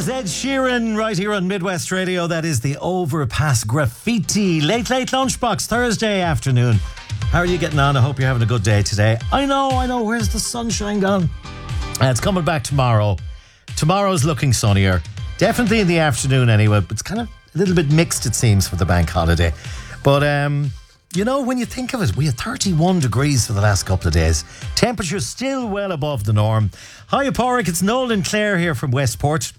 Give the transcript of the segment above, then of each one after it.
is Ed Sheeran right here on Midwest Radio. That is the Overpass Graffiti Late Lunchbox Thursday afternoon. How are you getting on? I hope you're having a good day today. I know. Where's the sunshine gone? It's coming back tomorrow. Tomorrow's looking sunnier. Definitely in the afternoon anyway, but it's kind of a little bit mixed, it seems, for the bank holiday. But, you know, when you think of it, we had 31 degrees for the last couple of days. Temperature's still well above the norm. Hi, Porrick. It's Nolan Clare here from Westport.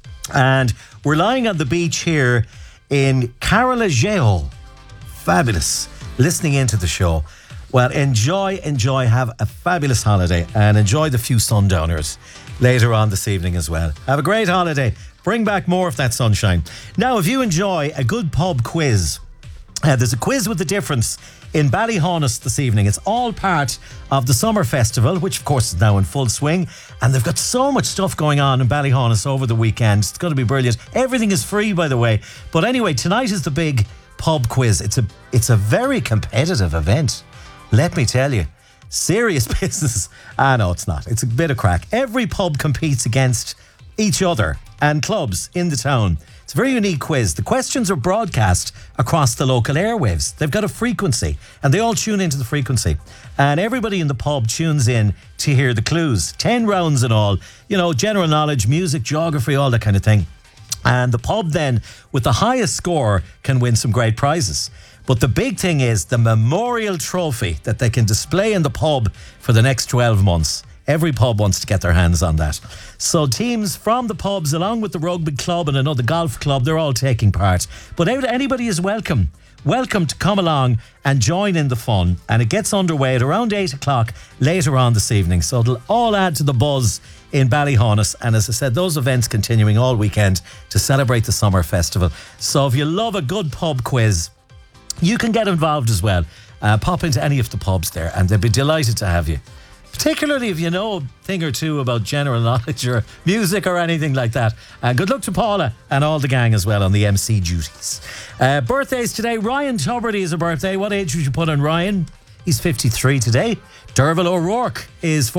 And we're lying on the beach here in Carolageo. Fabulous. Listening into the show. Well, enjoy. Have a fabulous holiday and enjoy the few sundowners later on this evening as well. Have a great holiday. Bring back more of that sunshine. Now, if you enjoy a good pub quiz, there's a quiz with the difference in Ballyhonus this evening. It's all part of the Summer Festival, which of course is now in full swing. And they've got so much stuff going on in Ballyhonus over the weekend. It's going to be brilliant. Everything is free, by the way. But anyway, tonight is the big pub quiz. It's a very competitive event. Let me tell you. Serious business. No, it's not. It's a bit of crack. Every pub competes against each other and clubs in the town. It's a very unique quiz. The questions are broadcast across the local airwaves. They've got a frequency and they all tune into the frequency. And everybody in the pub tunes in to hear the clues. 10 rounds in all. You know, general knowledge, music, geography, all that kind of thing. And the pub then, with the highest score, can win some great prizes. But the big thing is the memorial trophy that they can display in the pub for the next 12 months. Every pub wants to get their hands on that. So teams from the pubs, along with the rugby club and another golf club, they're all taking part. But anybody is welcome. Welcome to come along and join in the fun. And it gets underway at around 8 o'clock later on this evening. So it'll all add to the buzz in Ballyhonus. And as I said, those events continuing all weekend to celebrate the Summer Festival. So if you love a good pub quiz, you can get involved as well. Pop into any of the pubs there and they'll be delighted to have you. Particularly if you know a thing or two about general knowledge or music or anything like that. Good luck to Paula and all the gang as well on the MC duties. Birthdays today. Ryan Tuberty is a birthday. What age would you put on Ryan? He's 53 today. Derval O'Rourke is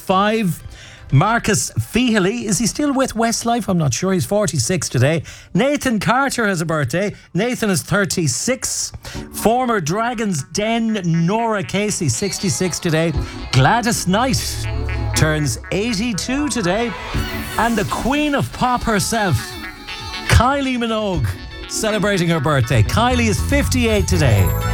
45. Marcus Feehily, is he still with Westlife? I'm not sure. He's 46 today. Nathan Carter has a birthday. Nathan is 36. Former Dragon's Den Nora Casey, 66 today. Gladys Knight turns 82 today. And the Queen of Pop herself, Kylie Minogue, celebrating her birthday. Kylie is 58 today.